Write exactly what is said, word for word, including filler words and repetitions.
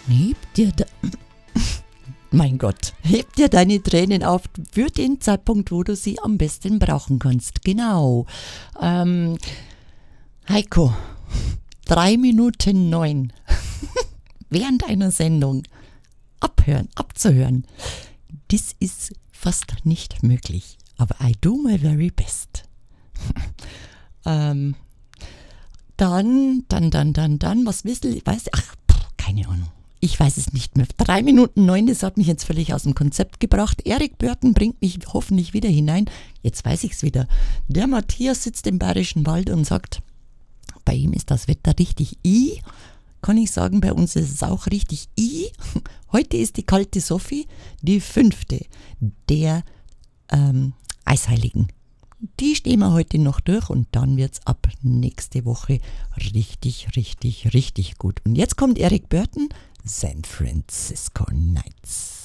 Heb dir, de- mein Gott, heb dir deine Tränen auf für den Zeitpunkt, wo du sie am besten brauchen kannst. Genau. Ähm, Heiko, drei Minuten neun. Während einer Sendung abhören, abzuhören. Das ist fast nicht möglich. Aber I do my very best. ähm, dann, dann, dann, dann, dann, was wisst ihr? Weiß, ach, pff, keine Ahnung. Ich weiß es nicht mehr. Drei Minuten neun, das hat mich jetzt völlig aus dem Konzept gebracht. Erik Börten bringt mich hoffentlich wieder hinein. Jetzt weiß ich es wieder. Der Matthias sitzt im Bayerischen Wald und sagt, bei ihm ist das Wetter richtig i. Kann ich sagen, bei uns ist es auch richtig i. Heute ist die kalte Sophie, die fünfte der ähm, Eisheiligen. Die stehen wir heute noch durch und dann wird es ab nächste Woche richtig, richtig, richtig gut. Und jetzt kommt Erik Börten, San Francisco Nights.